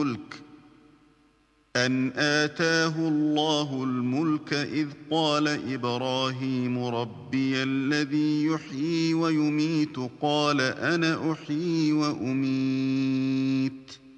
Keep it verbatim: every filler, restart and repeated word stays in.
الملك أن آتاه الله الملك إذ قال إبراهيم ربي الذي يحيي ويميت قال أنا أحيي وأميت